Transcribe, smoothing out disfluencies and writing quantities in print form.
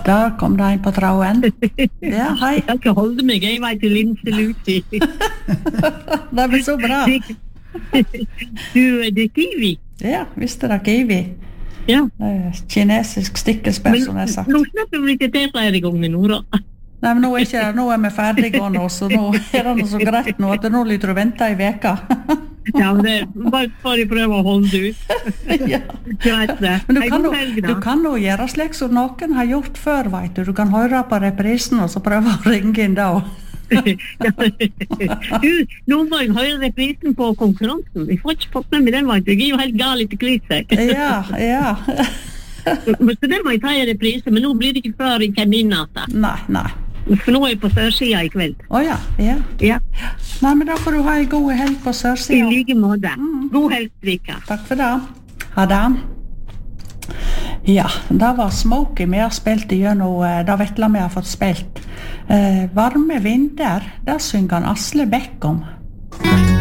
Der kom det en på trauen. Ja, hei. Jeg skal holde meg, jeg vet til Linse Lucy. Det blir så bra. Det er kiwi. Ja, visste det kiwi. Ja. Kinesisk stikkelsbær, som jeg sagt. Nå slipper vi ikke til flere ganger nå, da. Nei, men nå er vi ferdige nå, så nå er det noe så greit nå, at nå lyder du vente i veka. Ja, men det bare prøve å holde ut. Ja. Greit det. Men du kan jo gjøre slik som noen har gjort før, vet du. Du kan høre på reprisen og så prøve å ringe inn da. Du, nå må jeg høre reprisen på konkurransen. Jeg får ikke fått med meg den, vet du. Jeg er jo helt gal etter klitsek. Ja. Så det må jeg ta i reprise, men nå blir det ikke før jeg kommer inn at. Nei. For nå er jeg på sørsida i kveld. Ja. Nei, men da får du ha en god helg på sørsida. I like måte. God helg, Rika. Takk for det. Ha det. Ja, det var Smokey vi har spilt igjennom, det Vettla vi har fått spilt. Varme vinder, det synger han Asle Bekk om.